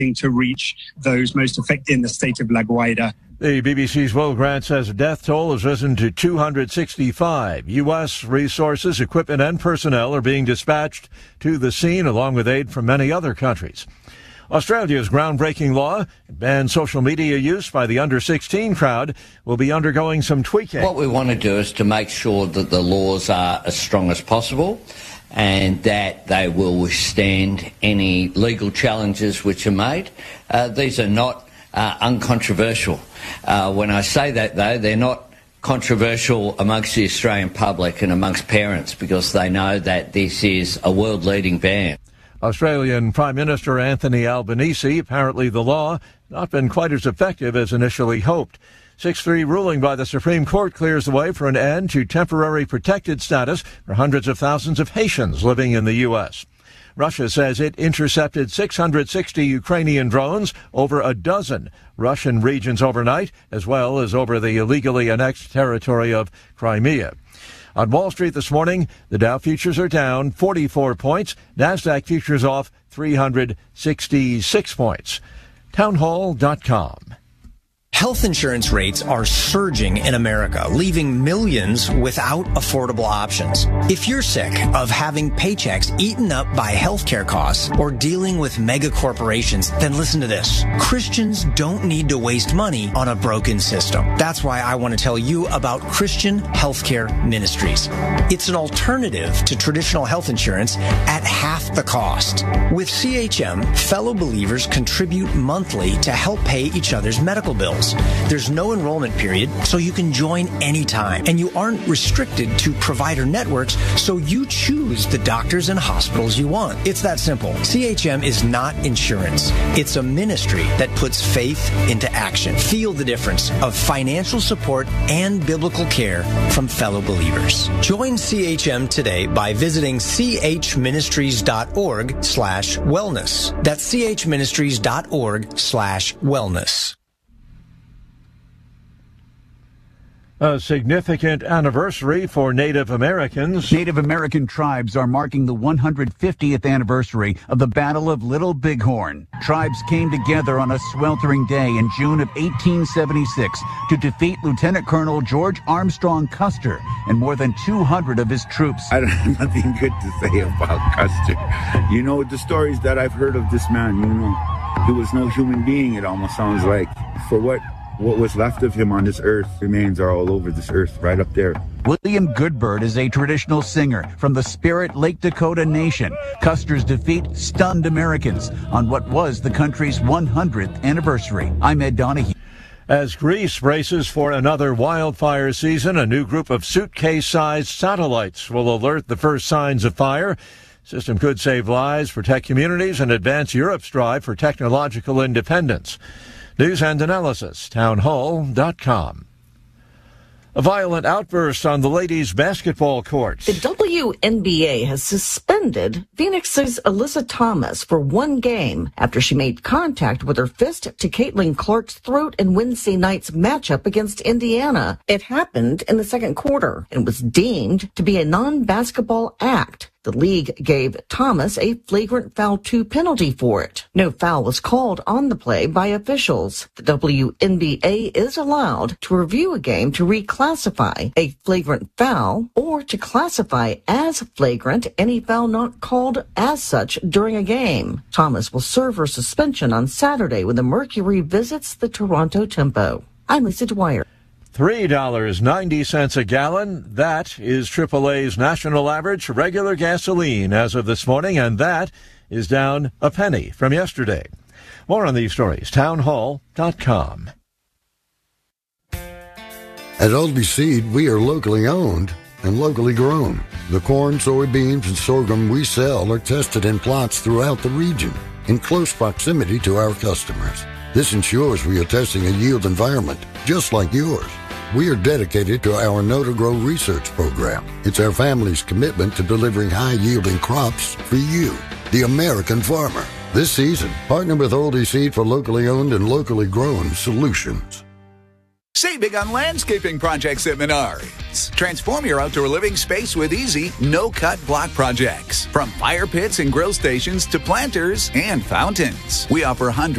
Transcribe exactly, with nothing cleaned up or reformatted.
to reach those most affected in the state of La Guaira. The B B C's Will Grant says the death toll has risen to two hundred sixty-five. U S resources, equipment, and personnel are being dispatched to the scene, along with aid from many other countries. Australia's groundbreaking law bans social media use by the under sixteen crowd will be undergoing some tweaking. What we want to do is to make sure that the laws are as strong as possible and that they will withstand any legal challenges which are made. Uh, these are not uh, uncontroversial. Uh, when I say that, though, they're not controversial amongst the Australian public and amongst parents because they know that this is a world-leading ban. Australian Prime Minister Anthony Albanese, apparently the law not been quite as effective as initially hoped. six three ruling by the Supreme Court clears the way for an end to temporary protected status for hundreds of thousands of Haitians living in the U S. Russia says it intercepted six hundred sixty Ukrainian drones over a dozen Russian regions overnight, as well as over the illegally annexed territory of Crimea. On Wall Street this morning, the Dow futures are down forty-four points. NASDAQ futures off three hundred sixty-six points. townhall dot com. Health insurance rates are surging in America, leaving millions without affordable options. If you're sick of having paychecks eaten up by healthcare costs or dealing with mega corporations, then listen to this. Christians don't need to waste money on a broken system. That's why I want to tell you about Christian Healthcare Ministries. It's an alternative to traditional health insurance at half the cost. With C H M, fellow believers contribute monthly to help pay each other's medical bills. There's no enrollment period, so you can join anytime. And you aren't restricted to provider networks, so you choose the doctors and hospitals you want. It's that simple. C H M is not insurance. It's a ministry that puts faith into action. Feel the difference of financial support and biblical care from fellow believers. Join C H M today by visiting chministries.org slash wellness. That's chministries.org slash wellness. A significant anniversary for Native Americans. Native American tribes are marking the one hundred fiftieth anniversary of the Battle of Little Bighorn. Tribes came together on a sweltering day in June of eighteen seventy-six to defeat Lieutenant Colonel George Armstrong Custer and more than two hundred of his troops. I don't have nothing good to say about Custer. You know, the stories that I've heard of this man, you know, he was no human being, it almost sounds like. For what? What was left of him on this earth remains are all over this earth, right up there. William Goodbird is a traditional singer from the Spirit Lake Dakota Nation. Custer's defeat stunned Americans on what was the country's one hundredth anniversary. I'm Ed Donahue. As Greece braces for another wildfire season, a new group of suitcase-sized satellites will alert the first signs of fire. System could save lives, protect communities, and advance Europe's drive for technological independence. News and analysis, townhall dot com. A violent outburst on the ladies' basketball court. The W N B A has suspended Phoenix's Alyssa Thomas for one game after she made contact with her fist to Caitlin Clark's throat in Wednesday night's matchup against Indiana. It happened in the second quarter and was deemed to be a non-basketball act. The league gave Thomas a flagrant foul two penalty for it. No foul was called on the play by officials. The W N B A is allowed to review a game to reclassify a flagrant foul or to classify as flagrant any foul not called as such during a game. Thomas will serve her suspension on Saturday when the Mercury visits the Toronto Tempo. I'm Lisa Dwyer. three dollars and ninety cents a gallon. That is triple A's national average for regular gasoline as of this morning, and that is down a penny from yesterday. More on these stories, townhall dot com. At Oldie Seed, we are locally owned and locally grown. The corn, soybeans, and sorghum we sell are tested in plots throughout the region in close proximity to our customers. This ensures we are testing a yield environment just like yours. We are dedicated to our Know to Grow research program. It's our family's commitment to delivering high-yielding crops for you, the American farmer. This season, partner with Oldie Seed for locally owned and locally grown solutions. Save big on landscaping projects at Menards. Transform your outdoor living space with easy, no-cut block projects. From fire pits and grill stations to planters and fountains. We offer hundreds